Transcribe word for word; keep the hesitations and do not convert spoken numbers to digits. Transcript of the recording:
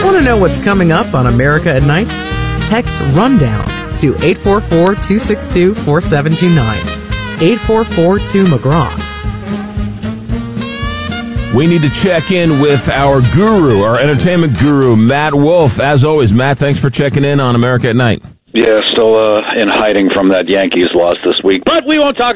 Want to know what's coming up on America at Night? Text RUNDOWN to eight four four, two six two, four seven two nine. eight four four two McGraw. We need to check in with our guru, our entertainment guru, Matt Wolf. As always, Matt, thanks for checking in on America at Night. Yeah, still uh, in hiding from that Yankees loss this week, but we won't talk